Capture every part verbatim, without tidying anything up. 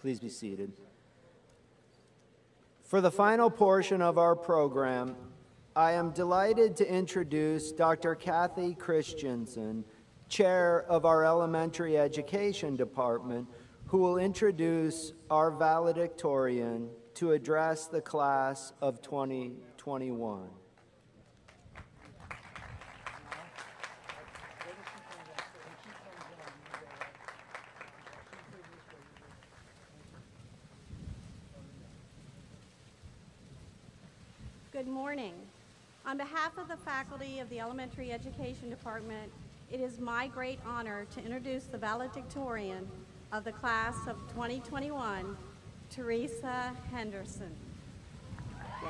Please be seated. For the final portion of our program, I am delighted to introduce Doctor Kathy Christensen, Chair of our Elementary Education Department, who will introduce our valedictorian to address the class of twenty twenty-one. Good morning. On behalf of the faculty of the Elementary Education Department, it is my great honor to introduce the valedictorian of the class of twenty twenty-one, Teresa Henderson. Yay.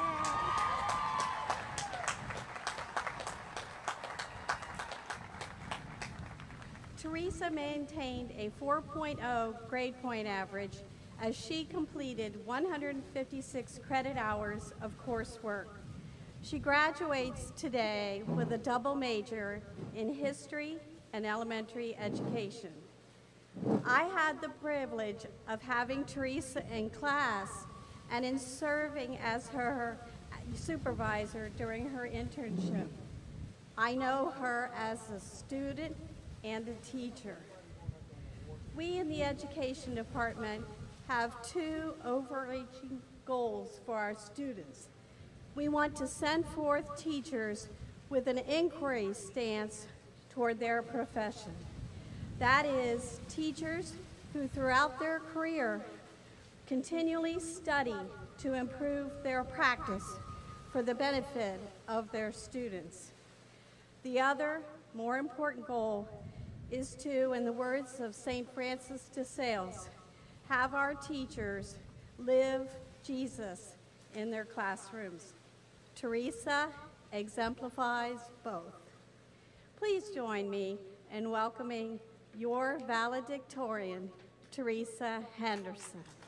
Teresa maintained a four point oh grade point average as she completed one hundred fifty-six credit hours of coursework. She graduates today with a double major in history and elementary education. I had the privilege of having Teresa in class and in serving as her supervisor during her internship. I know her as a student and a teacher. We in the Education Department have two overarching goals for our students. We want to send forth teachers with an inquiry stance toward their profession. That is, teachers who throughout their career continually study to improve their practice for the benefit of their students. The other, more important goal is to, in the words of Saint Francis de Sales, have our teachers live Jesus in their classrooms. Teresa exemplifies both. Please join me in welcoming your valedictorian, Teresa Henderson.